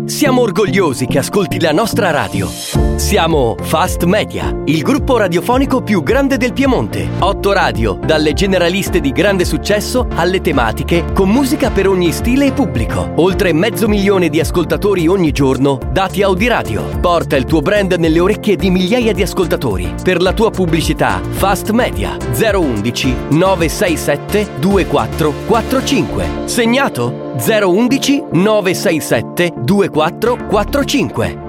Siamo orgogliosi che ascolti la nostra radio. Siamo Fast Media, il gruppo radiofonico più grande del Piemonte. 8 radio, dalle generaliste di grande successo alle tematiche, con musica per ogni stile e pubblico. Oltre 500.000 di ascoltatori ogni giorno, dati Audiradio. Porta il tuo brand nelle orecchie di migliaia di ascoltatori. Per la tua pubblicità, Fast Media 011 967 2445. Segnato? 011 967 2445.